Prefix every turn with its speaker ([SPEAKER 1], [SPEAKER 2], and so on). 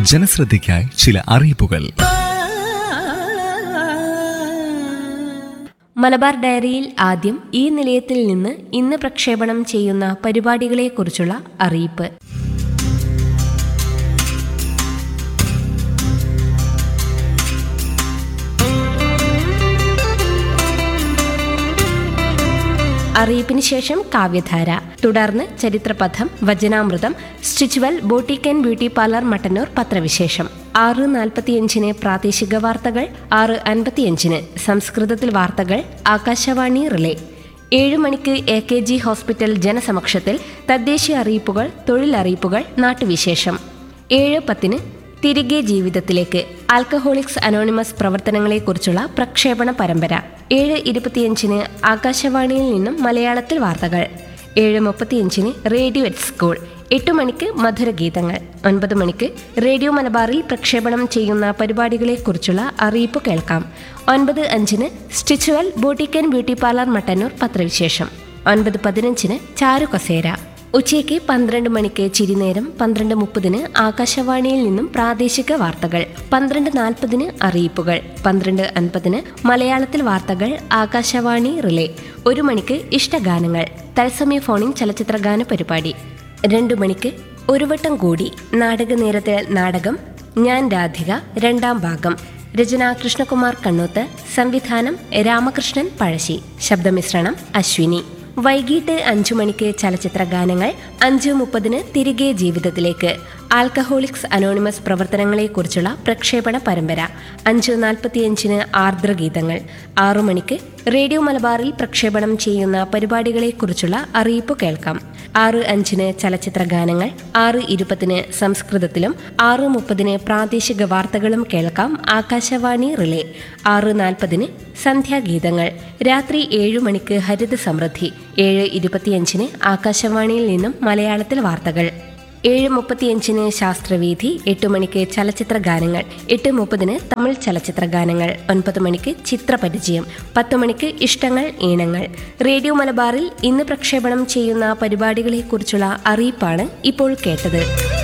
[SPEAKER 1] ജനശ്രദ്ധയ്ക്കായി ചില അറിയിപ്പുകൾ.
[SPEAKER 2] മലബാർ ഡയറിയിൽ ആദ്യം ഈ നിലയത്തിൽ നിന്ന് ഇന്ന് പ്രക്ഷേപണം ചെയ്യുന്ന പരിപാടികളെക്കുറിച്ചുള്ള അറിയിപ്പ്. അറിയിപ്പിന് ശേഷം കാവ്യധാര, തുടർന്ന് ചരിത്രപഥം, വചനാമൃതം, Stitchwell boutique and beauty parlour Mattannur പത്രവിശേഷം. 6:45 പ്രാദേശിക വാർത്തകൾ, 6:55 സംസ്കൃതത്തിൽ വാർത്തകൾ, ആകാശവാണി റിലേ. 7 മണിക്ക് AKG ഹോസ്പിറ്റൽ ജനസമക്ഷത്തിൽ തദ്ദേശീയ അറിയിപ്പുകൾ, തൊഴിലറിയിപ്പുകൾ, നാട്ടുവിശേഷം. 7:10 തിരികെ ജീവിതത്തിലേക്ക്, ആൽക്കഹോളിക്സ് അനോണിമസ് പ്രവർത്തനങ്ങളെക്കുറിച്ചുള്ള പ്രക്ഷേപണ പരമ്പര. 7:25 ആകാശവാണിയിൽ നിന്നും മലയാളത്തിൽ വാർത്തകൾ. 7:35 റേഡിയോ എറ്റ് സ്കൂൾ. 8 മണിക്ക് മധുരഗീതങ്ങൾ. 9 മണിക്ക് റേഡിയോ മലബാറിൽ പ്രക്ഷേപണം ചെയ്യുന്ന പരിപാടികളെക്കുറിച്ചുള്ള അറിയിപ്പ് കേൾക്കാം. 9:05 Stitchwell boutique and beauty parlour Mattannur പത്രവിശേഷം. 9:15 ചാരുകസേര. ഉച്ചയ്ക്ക് 12 മണിക്ക് ചിരിനേരം. 12:30 ആകാശവാണിയിൽ നിന്നും പ്രാദേശിക വാർത്തകൾ. 12:40 അറിയിപ്പുകൾ. 12:50 മലയാളത്തിൽ വാർത്തകൾ, ആകാശവാണി റിലേ. 1 മണിക്ക് ഇഷ്ടഗാനങ്ങൾ, തത്സമയ ഫോണിംഗ് ചലച്ചിത്രഗാന പരിപാടി. 2 മണിക്ക് ഒരു വട്ടം കൂടി, നാടകനേരത്തെ നാടകം ഞാൻ രാധിക, 2ാം ഭാഗം. രചന കൃഷ്ണകുമാർ കണ്ണൂത്ത്, സംവിധാനം രാമകൃഷ്ണൻ പഴശ്ശി, ശബ്ദമിശ്രണം അശ്വിനി. വൈകിട്ട് 5 മണിക്ക് ചലച്ചിത്ര ഗാനങ്ങൾ. 5:30 തിരികെ ജീവിതത്തിലേക്ക്, ആൽക്കഹോളിക്സ് അനോണിമസ് പ്രവർത്തനങ്ങളെക്കുറിച്ചുള്ള പ്രക്ഷേപണ പരമ്പര. 5:45 ആർദ്രഗീതങ്ങൾ. 6 മണിക്ക് റേഡിയോ മലബാറിൽ പ്രക്ഷേപണം ചെയ്യുന്ന പരിപാടികളെക്കുറിച്ചുള്ള അറിയിപ്പ് കേൾക്കാം. 6:05 ചലച്ചിത്ര ഗാനങ്ങൾ. 6:20 സംസ്കൃതത്തിലും 6:30 പ്രാദേശിക വാർത്തകളും കേൾക്കാം, ആകാശവാണി റിലേ. 6:40 സന്ധ്യാഗീതങ്ങൾ. രാത്രി 7 മണിക്ക് ഹരിത സമൃദ്ധി. 7:25 ആകാശവാണിയിൽ നിന്നും മലയാളത്തിൽ വാർത്തകൾ. 7:35 ശാസ്ത്രവീഥി. 8 മണിക്ക് ചലച്ചിത്ര ഗാനങ്ങൾ. 8:30 തമിഴ് ചലച്ചിത്ര ഗാനങ്ങൾ. 9 മണിക്ക് ചിത്രപരിചയം. 10 മണിക്ക് ഇഷ്ടങ്ങൾ ഈണങ്ങൾ. റേഡിയോ മലബാറിൽ ഇന്ന് പ്രക്ഷേപണം ചെയ്യുന്ന പരിപാടികളെക്കുറിച്ചുള്ള അറിയിപ്പാണ് ഇപ്പോൾ കേട്ടത്.